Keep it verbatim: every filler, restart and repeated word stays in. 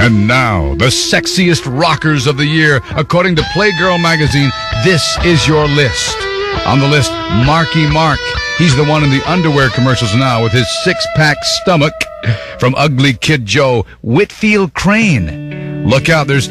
And now, the sexiest rockers of the year. According to Playgirl magazine, this is your list. On the list, Marky Mark. He's the one in the underwear commercials now with his six-pack stomach. From Ugly Kid Joe, Whitfield Crane. Look out, there's